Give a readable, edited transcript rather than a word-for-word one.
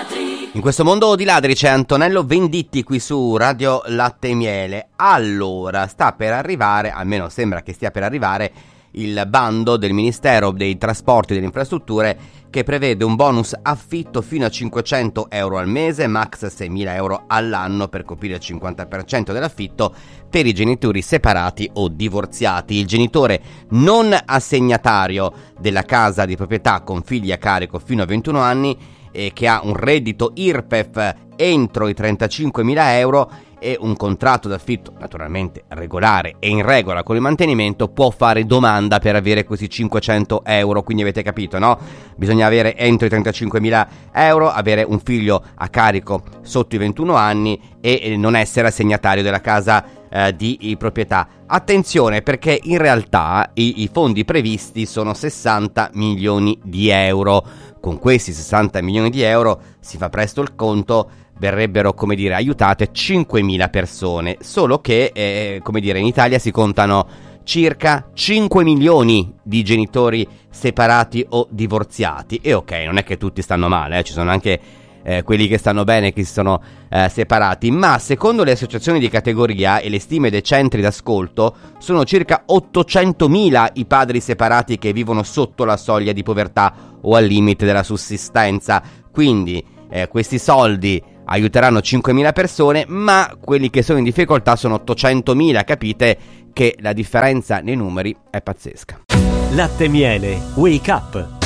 In questo mondo di ladri c'è Antonello Venditti qui su Radio Latte e Miele. Allora, sta per arrivare, almeno sembra che stia per arrivare, il bando del Ministero dei Trasporti e delle Infrastrutture che prevede un bonus affitto fino a 500 euro al mese, max 6.000 euro all'anno per coprire il 50% dell'affitto per i genitori separati o divorziati. Il genitore non assegnatario della casa di proprietà con figli a carico fino a 21 anni e che ha un reddito IRPEF entro i 35.000 euro e un contratto d'affitto naturalmente regolare e in regola con il mantenimento può fare domanda per avere questi 500 euro, quindi avete capito, no? Bisogna avere entro i 35.000 euro, avere un figlio a carico sotto i 21 anni e non essere assegnatario della casa di proprietà. Attenzione, perché in realtà i fondi previsti sono 60 milioni di euro. Con questi 60 milioni di euro si fa presto il conto, verrebbero, come dire, aiutate 5.000 persone, solo che, come dire, in Italia si contano circa 5 milioni di genitori separati o divorziati. E ok, non è che tutti stanno male, ci sono anche quelli che stanno bene, che si sono separati, ma secondo le associazioni di categoria e le stime dei centri d'ascolto sono circa 800.000 i padri separati che vivono sotto la soglia di povertà o al limite della sussistenza. Quindi questi soldi aiuteranno 5.000 persone, ma quelli che sono in difficoltà sono 800.000. Capite che la differenza nei numeri è pazzesca. Latte e Miele, Wake Up.